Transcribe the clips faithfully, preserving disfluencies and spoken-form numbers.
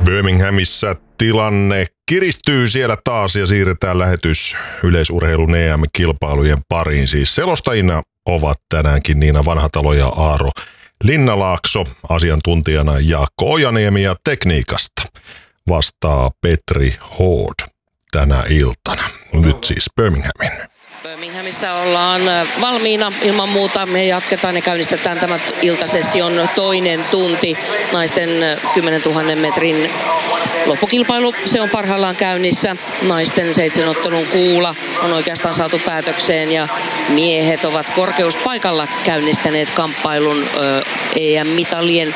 Birminghamissa tilanne kiristyy siellä taas ja siirretään lähetys yleisurheilun E M-kilpailujen pariin. Siis selostajina ovat tänäänkin Niina Vanhatalo ja Aaro Linnalaakso, asiantuntijana Jaakko Ojaniemi ja tekniikasta vastaa Petri Hood tänä iltana. Nyt siis Birminghamin. Birminghamissa ollaan valmiina ilman muuta. Me jatketaan ja käynnistetään tämän iltasession toinen tunti. Naisten kymmenentuhannen metrin loppukilpailu, se on parhaillaan käynnissä. Naisten seitsemänottelun kuula on oikeastaan saatu päätökseen ja miehet ovat korkeuspaikalla käynnistäneet kamppailun E M-mitalien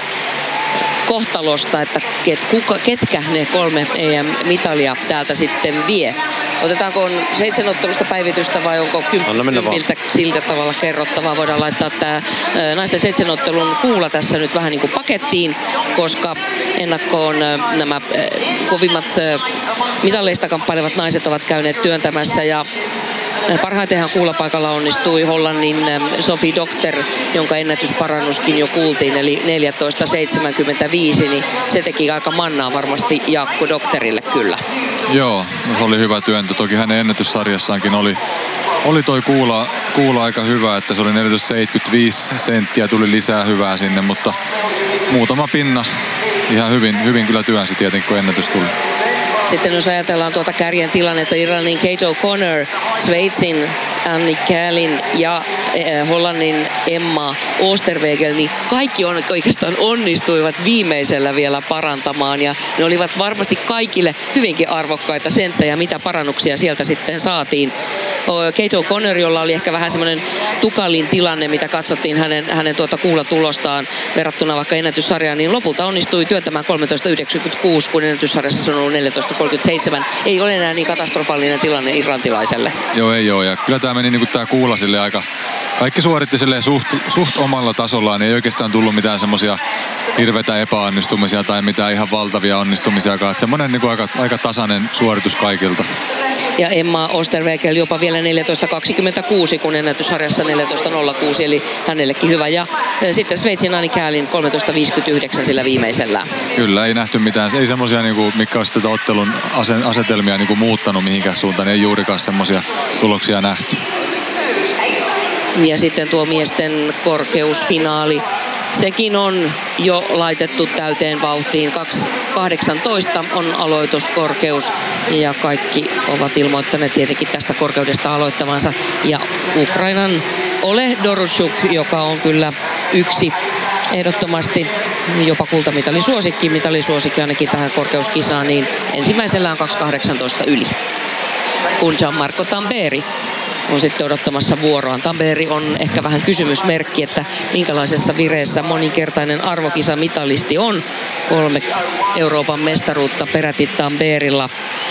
kohtalosta, että ket, kuka, ketkä ne kolme E M-mitalia täältä sitten vie. Otetaanko on seitsemänottelusta päivitystä vai onko kympiltä siltä tavalla kerrottavaa? Voidaan laittaa tämä naisten seitsemänottelun kuula tässä nyt vähän niin kuin pakettiin, koska ennakkoon nämä kovimmat mitalleista kamppailevat naiset ovat käyneet työntämässä ja parhaitenhan kuulapaikalla onnistui Hollannin Sophie Docter, jonka ennätysparannuskin jo kuultiin, eli neljätoista seitsemänkymmentäviisi, niin se teki aika mannaa varmasti Jaakko Docterille kyllä. Joo, se oli hyvä työntö. Toki hänen ennätyssarjassaankin oli, oli toi kuula, kuula aika hyvä, että se oli neljätoista seitsemänkymmentäviisi senttiä, tuli lisää hyvää sinne, mutta muutama pinna ihan hyvin, hyvin kyllä työnsi tietenkin, kun ennätys tuli. Sitten jos ajatellaan tuota kärjen tilannetta, Irlannin Kate O'Connor, Sveitsin Anni Käälin ja eh, Hollannin Emma Oosterwegel, niin kaikki on, oikeastaan onnistuivat viimeisellä vielä parantamaan ja ne olivat varmasti kaikille hyvinkin arvokkaita senttejä, mitä parannuksia sieltä sitten saatiin. Kate O'Connor, jolla oli ehkä vähän semmoinen tukalin tilanne, mitä katsottiin hänen, hänen tuota kuulatulostaan verrattuna vaikka ennätyssarjaan, niin lopulta onnistui työntämään kolmetoista yhdeksänkymmentäkuusi, kun ennätyssarjassa on ollut neljätoista kolmekymmentäseitsemän. Ei ole enää niin katastrofaalinen tilanne irlantilaiselle. Joo, ei ole. Ja kyllä tämä meni niin kuin tämä kuula sille aika... Kaikki suoritti silleen suht, suht omalla tasollaan, ei oikeastaan tullut mitään semmoisia hirveitä epäonnistumisia tai mitään ihan valtavia onnistumisia. Semmoinen niin kuin aika, aika tasainen suoritus kaikilta. Ja Emma Oosterwegel jopa vielä neljätoista kaksikymmentäkuusi, kun ennätyssarjassa neljätoista nolla kuusi, eli hänellekin hyvä. Ja sitten Sveitsin Anni Käälin kolmetoista viisikymmentäyhdeksän sillä viimeisellä. Kyllä, ei nähty mitään. Ei semmoisia, niin kuin, mikä olisi tätä ottelun asetelmia niin kuin muuttanut mihinkään suuntaan. Ei juurikaan semmoisia tuloksia nähty. Ja sitten tuo miesten korkeusfinaali. Sekin on jo laitettu täyteen vauhtiin. kaksi kahdeksantoista on aloituskorkeus ja kaikki ovat ilmoittaneet tietenkin tästä korkeudesta aloittavansa. Ja Ukrainan Ole Doroshuk, joka on kyllä yksi ehdottomasti jopa kultamitalisuosikki, mitalisuosikki ainakin tähän korkeuskisaan, niin ensimmäisellä on kaksi kahdeksantoista yli. Kun Gianmarco Tamberi on sitten odottamassa vuoroaan. Tamberi on ehkä vähän kysymysmerkki, että minkälaisessa vireessä moninkertainen arvokisa-mitalisti on. Kolme Euroopan mestaruutta peräti Tamberilla.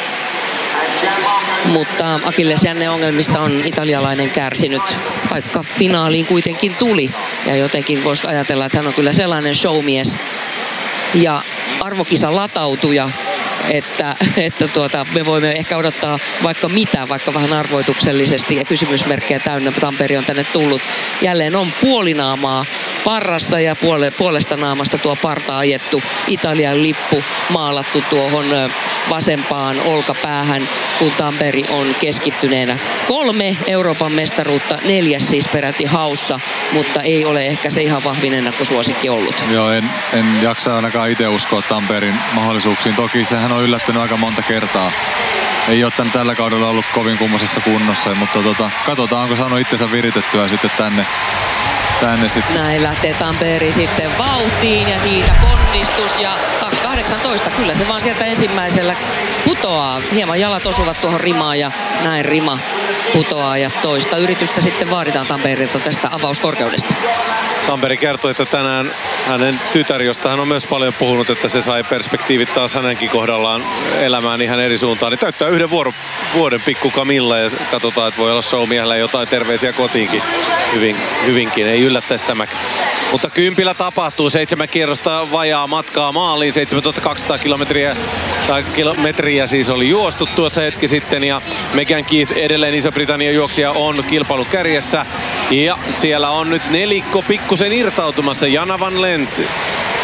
Mutta akillesjänne ongelmista on italialainen kärsinyt, vaikka finaaliin kuitenkin tuli. Ja jotenkin voisi ajatella, että hän on kyllä sellainen showmies ja arvokisa latautuja, että, että tuota, me voimme ehkä odottaa vaikka mitä, vaikka vähän arvoituksellisesti ja kysymysmerkkejä täynnä. Tamperi on tänne tullut. Jälleen on puolinaamaa parrassa ja puole, puolesta naamasta tuo parta ajettu. Italian lippu maalattu tuohon vasempaan olkapäähän, kun Tamperi on keskittyneenä. Kolme Euroopan mestaruutta, neljäs siis peräti haussa, mutta ei ole ehkä se ihan vahvin ennakkosuosikki ollut. Joo, en, en jaksa ainakaan itse uskoa Tamperin mahdollisuuksiin. Toki sehän on yllättänyt aika monta kertaa. Ei ole tämän tällä kaudella ollut kovin kummoisessa kunnossa, mutta tota, katsotaan, onko saanut itsensä viritettyä sitten tänne. tänne sitten. Näin lähtee Tamperi sitten vauhtiin ja siitä ponnistus ja kaksi kahdeksantoista. Kyllä se vaan sieltä ensimmäisellä putoaa. Hieman jalat osuvat tuohon rimaan ja näin rima putoaa ja toista yritystä sitten vaaditaan Tamperilta tästä avauskorkeudesta. Tamperi kertoi, että tänään hänen tytär, josta hän on myös paljon puhunut, että se sai perspektiivit taas hänenkin kohdallaan elämään ihan eri suuntaan. Niin täyttää yhden vuoro, vuoden pikku Camilla ja katsotaan, että voi olla showmiehellä jotain terveisiä kotiinkin Hyvin, hyvinkin. Ei yllättäisi tämäkin. Mutta kympillä tapahtuu. Seitsemän kierrosta vajaa matkaa maaliin. seitsemäntuhatta kaksisataa kilometriä, tai kilometriä siis oli juostu tuossa hetki sitten. Ja Megan Keith edelleen Iso-Britannian juoksija on kilpailun kärjessä. Ja siellä on nyt nelikko pikkusen irtautumassa. Jana Van Lent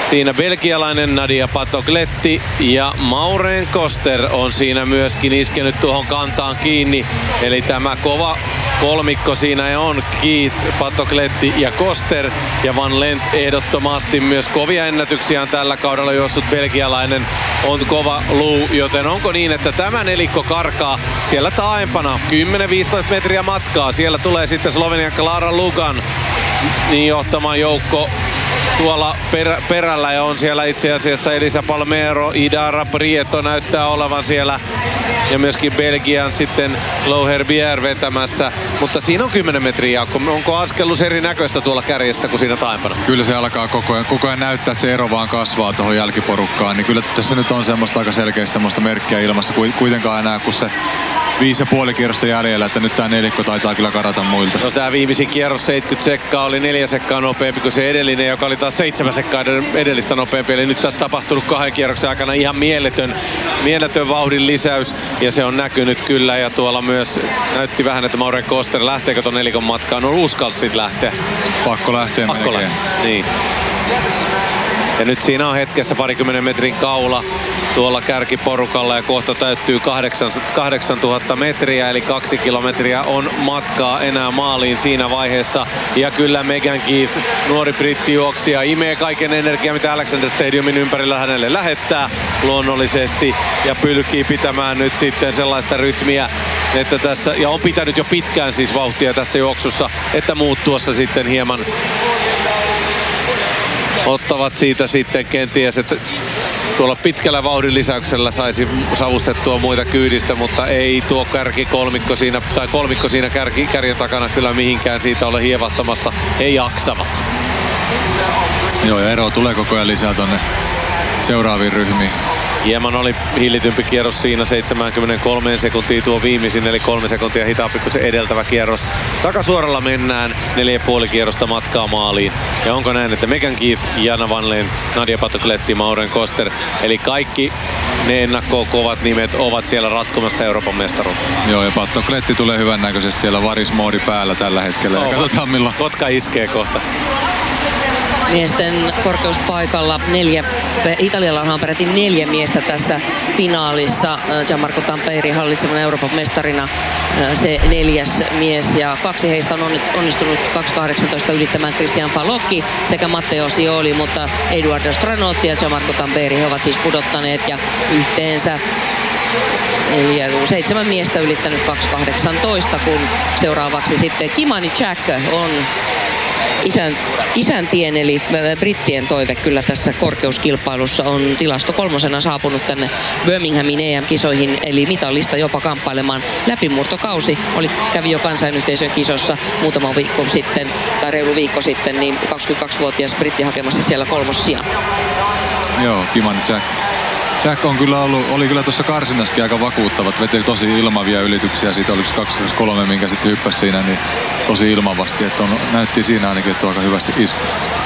siinä belgialainen Nadia Patokletti ja Maureen Koster on siinä myöskin iskenyt tuohon kantaan kiinni. Eli tämä kova kolmikko siinä on Keith, Patokletti ja Koster. Ja Van Lent ehdottomasti myös kovia ennätyksiä on tällä kaudella juossut belgialainen on kova luu, joten onko niin, että tämä nelikko karkaa siellä taaempana kymmenen viisitoista metriä matkaa. Siellä tulee sitten Slovenian Klara Lugan niin johtama joukko tuolla perä, perällä ja on siellä itse asiassa Elisa Palmero, Idara Prieto näyttää olevan siellä ja myöskin Belgian sitten Chloe Herbier vetämässä, mutta siinä on kymmenen metriä Jaakko. Onko askellus erinäköistä tuolla kärjessä kuin siinä taimpana? Kyllä se alkaa koko ajan, koko ajan näyttää, että se ero vaan kasvaa tuohon jälkiporukkaan, niin kyllä tässä nyt on semmoista aika selkeästi semmoista merkkiä ilmassa, kuitenkaan enää kun se viisi ja puoli kierrosta jäljellä, että nyt tää nelikko taitaa kyllä karata muilta. No tää viimeisin kierros seitsemänkymmentä sekkaa oli neljä sekkaa nopeampi kuin se edellinen, joka oli taas seitsemän sekkaa edellistä nopeampi. Eli nyt tässä tapahtunut kahden kierroksen aikana ihan mieletön, mieletön vauhdin lisäys ja se on näkynyt kyllä. Ja tuolla myös näytti vähän, että Maureen Koster lähteekö ton nelikon matkaan. No uskalsi sit lähteä. Pakko lähteä Pakko melkein. Lähteä. Niin. Ja nyt siinä on hetkessä parikymmenen metrin kaula tuolla kärkiporukalla ja kohta täyttyy kahdeksantuhatta metriä, eli kaksi kilometriä on matkaa enää maaliin siinä vaiheessa. Ja kyllä Megan Keith, nuori brittijuoksija, imee kaiken energiaa, mitä Alexander Stadiumin ympärillä hänelle lähettää luonnollisesti ja pyrkii pitämään nyt sitten sellaista rytmiä, että tässä, ja on pitänyt jo pitkään siis vauhtia tässä juoksussa, että muut tuossa sitten hieman ottavat siitä sitten kenties, että tuolla pitkällä vauhdin lisäyksellä saisi savustettua muita kyydistä, mutta ei tuo kärkikolmikko siinä, tai kolmikko siinä kärki, kärjen takana kyllä mihinkään siitä ole hievattomassa. He jaksavat. Joo, ja ero tulee koko ajan lisää tonne seuraaviin ryhmiin. Hieman oli hillitympi kierros siinä, seitsemänkymmentäkolme sekuntia tuo viimeisin, eli kolme sekuntia hitaampi kuin se edeltävä kierros. Takasuoralla mennään, neljä ja puoli kierrosta matkaa maaliin. Ja onko näin, että Megan Keith, Jana Van Lent, Nadia Patokletti, Maureen Koster, eli kaikki ne ennakkoon kovat nimet ovat siellä ratkomassa Euroopan mestaruutta. Joo, ja Patokletti tulee hyvännäköisesti siellä varismoodi päällä tällä hetkellä. Ja katsotaan milloin. Kotka iskee kohta. Miesten korkeuspaikalla neljä, Italialla on peräti neljä miestä tässä finaalissa. Gianmarco Tamperi hallitsevana Euroopan mestarina se neljäs mies ja kaksi heistä on onnistunut kaksi kahdeksantoista ylittämään Christian Falocchi sekä Matteo Sioli, mutta Eduardo Stranotti ja Gianmarco Tamperi he ovat siis pudottaneet ja yhteensä Eli seitsemän miestä ylittänyt kaksi kahdeksantoista, kun seuraavaksi sitten Kimani Jack on isän, isäntien eli brittien toive kyllä tässä korkeuskilpailussa on tilasto kolmosena saapunut tänne Birminghamin E M-kisoihin, eli mitallista jopa kamppailemaan. Läpimurtokausi oli, kävi jo kansainyhteisön kisossa muutama viikko sitten, tai reilu viikko sitten, niin kaksikymmentäkaksivuotias britti hakemassa siellä kolmossijan. Joo, Kimani Jack. Jack on kyllä ollut, oli kyllä tuossa karsinnassakin aika vakuuttavat, veti tosi ilmavia ylityksiä, siitä oliko kaksikymmentäkolme, minkä sitten hyppäsi siinä, niin tosi ilmavasti, että on, näytti siinä ainakin, että on aika hyvästi isku.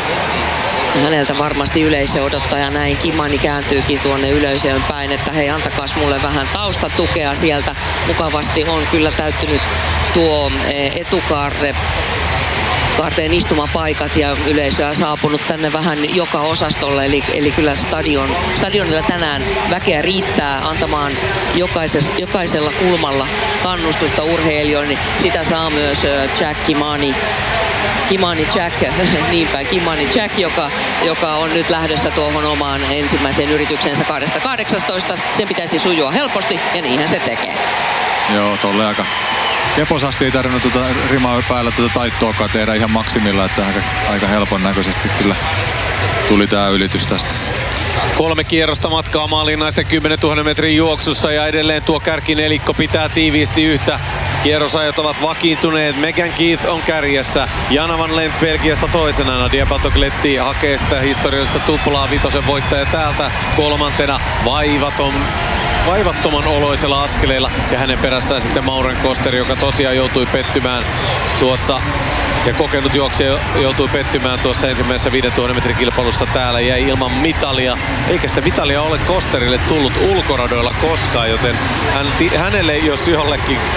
Häneltä varmasti yleisö odottaa ja näin Kimani kääntyykin tuonne yleisöön päin, että hei, antakaas mulle vähän taustatukea sieltä. Mukavasti on kyllä täyttynyt tuo etukaarre. Kaarteen istumapaikat ja yleisöä saapunut tänne vähän joka osastolle, eli, eli kyllä stadion, stadionilla tänään väkeä riittää antamaan jokaisella kulmalla kannustusta urheilijoille. Sitä saa myös Jack Kimani. Kimani Jack, niinpä Kimani Jack, joka, joka on nyt lähdössä tuohon omaan ensimmäiseen yrityksensä kahdesta kahdeksantoista. Sen pitäisi sujua helposti ja niinhän se tekee. Joo, tolle aika keposasti ei tarvinnut tuota rimaa päällä tuota taittoakaan tehdä ihan maksimilla, että aika, aika helpon näköisesti kyllä tuli tää ylitys tästä. Kolme kierrosta matkaa maaliin naisten kymmenentuhannen metrin juoksussa ja edelleen tuo kärkinelikko pitää tiiviisti yhtä. Kierrosajat ovat vakiintuneet. Megan Keith on kärjessä. Jana Van Lent Belgiasta toisena. Nadia Patokletti hakee sitä historiallista tuplaa. Vitosen voittaja täältä kolmantena. Vaivaton, vaivattoman oloisella askeleella. Ja hänen perässään sitten Maureen Koster, joka tosiaan joutui pettymään tuossa. Ja kokenut juoksija joutui pettymään tuossa ensimmäisessä viidentuhannen metrin kilpailussa täällä. Jäi ilman mitalia. Eikä sitä mitalia ole Kosterille tullut ulkoradoilla koskaan, joten hän, hänelle jos jollekin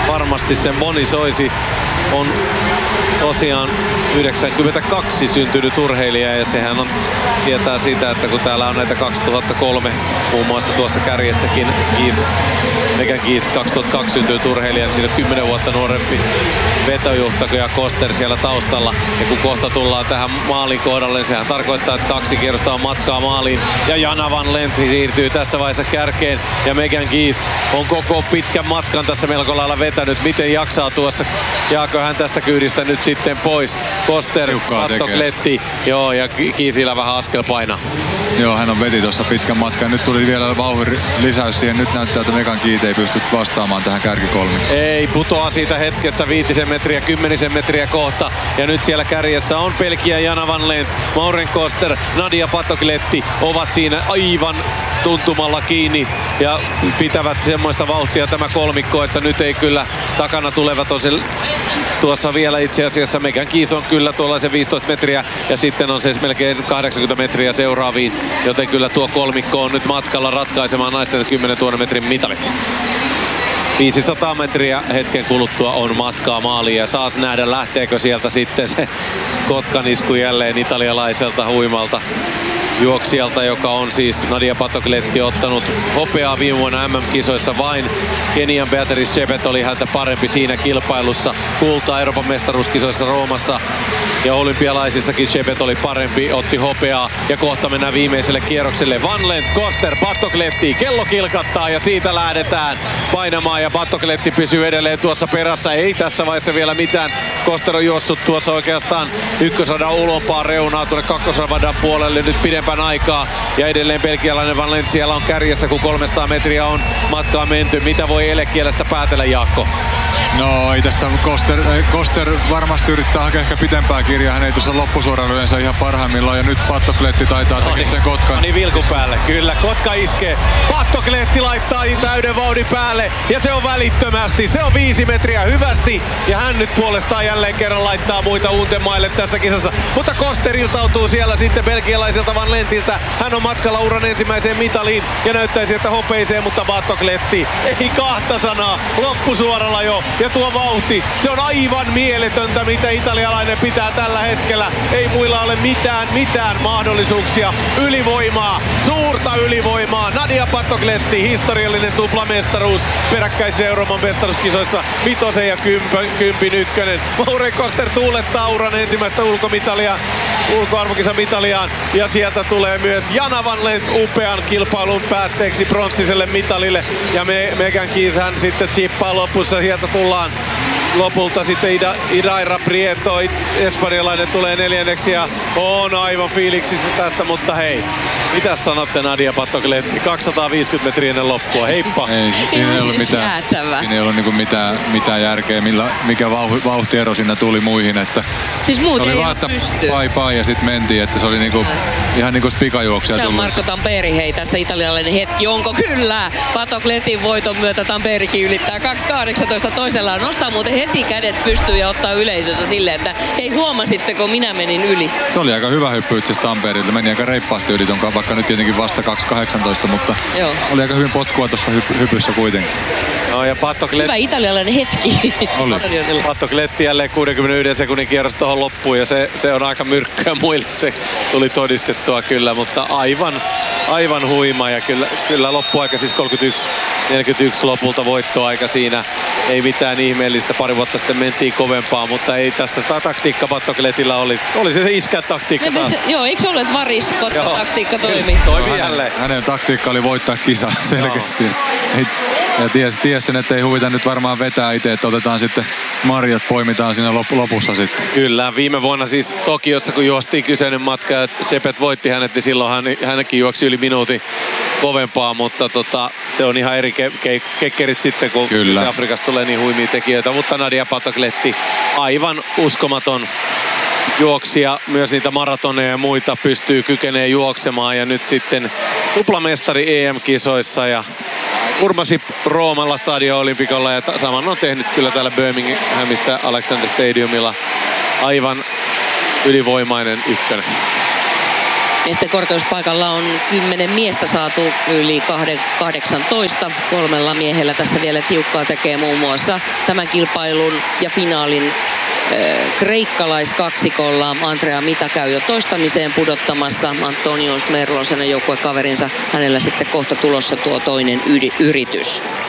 varmasti sen moni soisi. On tosiaan yhdeksänkymmentäkaksi syntynyt urheilija ja sehän on, tietää sitä, että kun täällä on näitä kaksituhattakolme muun muassa tuossa kärjessäkin Keith, Megan Keith kaksituhattakaksi syntynyt urheilija, niin siinä on kymmenen vuotta nuorempi vetojuhtako ja Koster siellä taustalla. Ja kun kohta tullaan tähän maalin kohdalle, niin sehän tarkoittaa, että kaksi kierrosta on matkaa maaliin. Ja Jana Van Lent siirtyy tässä vaiheessa kärkeen ja Megan Keith on koko pitkän matkan tässä melko lailla vetänyt. Miten jaksaa tuossa? Jaako hän tästä kyydistä nyt sitten pois? Koster, Pattokletti, joo, ja Keithillä vähän askel painaa. Joo, hän on veti tuossa pitkän matkan. Nyt tuli vielä vauhdin lisäys siihen. Nyt näyttää, että Megan Keith ei pysty vastaamaan tähän kärkikolmikkoon. Ei, putoaa siitä hetkessä viitisen metriä, kymmenisen metriä kohta. Ja nyt siellä kärjessä on Belgia Jana Van Lent, Maureen Koster, Nadia Pattokletti ovat siinä aivan tuntumalla kiinni ja pitävät semmoista vauhtia tämä kolmikko, että nyt ei kyllä takana tulevat on se tuossa vielä itse asiassa. Megan Keith on kyllä tuollaisen viisitoista metriä ja sitten on se melkein kahdeksankymmentä metriä seuraaviin, joten kyllä tuo kolmikko on nyt matkalla ratkaisemaan naisten kymmenentuhannen metrin mitalit. viisisataa metriä hetken kuluttua on matkaa maaliin ja saas nähdä lähteekö sieltä sitten se kotkanisku jälleen italialaiselta huimalta juoksijalta, joka on siis Nadia Pattokletti ottanut hopeaa viime vuonna M M-kisoissa vain. Kenian Beatrice Chebet oli häntä parempi siinä kilpailussa. Kultaa Euroopan mestaruuskisoissa Roomassa ja olympialaisissakin Chebet oli parempi, otti hopeaa ja kohta mennään viimeiselle kierrokselle. Van Lent, Koster, Pattokletti, kello kilkattaa ja siitä lähdetään painamaan ja Pattokletti pysyy edelleen tuossa perässä. Ei tässä vaiheessa vielä mitään. Koster on juossut tuossa oikeastaan ykkösradan ulompaa reunaa tuonne kakkosradan puolelle nyt pidempään aikaa ja edelleen belgialainen Van Lent siellä on kärjessä, kun kolmesataa metriä on matkaa menty. Mitä voi elekielestä päätellä, Jaakko? No ei tästä Koster, Koster varmasti yrittää hakea ehkä pitempää kirjaa. Hän ei tuossa loppusuoralla yleensä ihan parhaimmillaan ja nyt Pattokletti taitaa tehdä sen Kotkan. Niin vilku päälle, kyllä. Kotka iskee. Pattokletti laittaa täyden vauhdin päälle ja se on välittömästi. Se on viisi metriä hyvästi ja hän nyt puolestaan jälleen kerran laittaa muita uutemaille tässä kisassa. Mutta Koster irtautuu siellä sitten belgialaiselta Van Lentiltä. Hän on matkalla uran ensimmäiseen mitaliin ja näyttäisi, että hopeiseen, mutta Pattokletti ei kahta sanaa. Loppusuoralla jo. Ja tuo vauhti, se on aivan mieletöntä, mitä italialainen pitää tällä hetkellä. Ei muilla ole mitään, mitään mahdollisuuksia. Ylivoimaa, suurta ylivoimaa. Nadia Pattokletti, historiallinen tuplamestaruus peräkkäisissä Euroopan mestaruuskisoissa. Vitosen ja kympin, kympin ykkönen. Maureen Koster tuulettaa uran ensimmäistä ulkomitalia, ulkoarvokisamitaliaan. Ja sieltä tulee myös Jana Van Lent upean kilpailun päätteeksi pronssiselle mitalille. Ja me, Megan Keith hän sitten chippaa lopussa. Sieltä tullaan lopulta sitten Ida, Idaira Prieto, espanjalainen tulee neljänneksi ja on aivan fiiliksissä tästä, mutta hei, mitä sanotte Nadia Pattokletti? kaksisataaviisikymmentä metriä ennen loppua, heippa! Ei, siinä ei ollut mitään, siinä ei ollut niinku mitään, mitään järkeä, millä, mikä vauh, vauhtiero siinä tuli muihin, että siis muut oli ei vaan, että pysty. pai pai ja sitten mentiin, että se oli niinku, ihan niinku pikajuoksia tullut. Marco Tamperi, hei tässä italialainen hetki, onko kyllä? Pattokletin voiton myötä Tamperikin ylittää kaksi kahdeksantoista toisellaan, nostaa muuten heti kädet pystyyn ja ottaa yleisössä silleen, että hei huomasitteko minä menin yli. Se oli aika hyvä hyppy itse Tamperilta, meni aika reippaasti yli tonkaan, vaikka nyt tietenkin vasta kaksi kahdeksantoista, mutta joo, oli aika hyvin potkua tuossa hyp- hypyssä kuitenkin. No ja Pattokletti. Hyvä italialainen hetki. Oli. Pattokletti jälleen kuudenkymmenenyhden sekunnin kierros tuohon loppuun ja se, se on aika myrkkyä muille, se tuli todistettua kyllä, mutta aivan, aivan huima ja kyllä, kyllä loppuaika siis kolmekymmentäyksi neljäkymmentäyksi lopulta voittoaika siinä. Ei mitään ihmeellistä, pari vuotta sitten mentiin kovempaa, mutta ei tässä taktiikka Pattokletilla oli. Oli se se iskä taktiikka taas. Se, joo, eikö ollut, että varis Kotka taktiikka toimi? Toimi no, jälleen. Hänen, hänen taktiikka oli voittaa kisa selkeästi. Ei, ja ties, ties sen, että ei huvita nyt varmaan vetää itse, että otetaan sitten marjat, poimitaan siinä lop, lopussa sitten. Kyllä, viime vuonna siis Tokiossa, kun juostiin kyseinen matka ja Chebet voitti hänet, niin silloin hän, hänkin juoksi yli minuutin kovempaa, mutta tota, se on ihan eri ke, ke, kekkerit sitten, kun se Afrikasta tulee niin huimia tekijöitä, mutta Nadia Pattokletti aivan uskomaton juoksija, myös niitä maratoneja ja muita pystyy kykenee juoksemaan ja nyt sitten tuplamestari E M-kisoissa ja urmasi Roomalla Stadio Olympikolla ja saman on tehnyt kyllä täällä Birminghamissa Alexander Stadiumilla aivan ylivoimainen ykkönen. Miesten korkeuspaikalla on kymmenen miestä saatu yli kahdeksantoista. Kolmella miehellä tässä vielä tiukkaa tekee muun muassa tämän kilpailun ja finaalin kreikkalaiskaksikolla. Andrea Mita käy jo toistamiseen pudottamassa. Antonio Smerlos, hänen joukkuekaverinsa, hänellä sitten kohta tulossa tuo toinen yritys.